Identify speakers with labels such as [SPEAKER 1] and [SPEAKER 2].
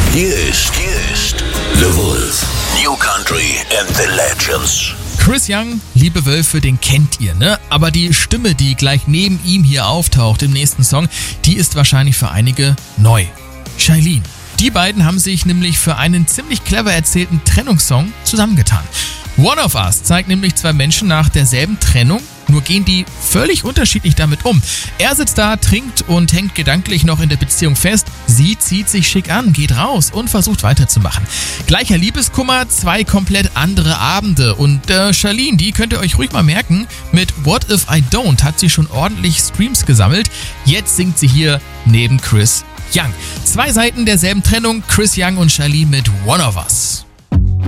[SPEAKER 1] Hier ist The Wolf. New Country and the Legends.
[SPEAKER 2] Chris Young, Liebe Wölfe, den kennt ihr, ne? Aber die Stimme, die gleich neben ihm hier auftaucht im nächsten Song, die ist wahrscheinlich für einige neu. Shailene. Die beiden haben sich nämlich für einen ziemlich clever erzählten Trennungssong zusammengetan. One of Us zeigt nämlich zwei Menschen nach derselben Trennung, nur gehen die völlig unterschiedlich damit um. Er sitzt da, trinkt und hängt gedanklich noch in der Beziehung fest. Sie zieht sich schick an, geht raus und versucht weiterzumachen. Gleicher Liebeskummer, zwei komplett andere Abende. Und Shailene, die könnt ihr euch ruhig mal merken, mit What If I Don't hat sie schon ordentlich Streams gesammelt. Jetzt singt sie hier neben Chris Young. Zwei Seiten derselben Trennung, Chris Young und Shailene mit One of Us.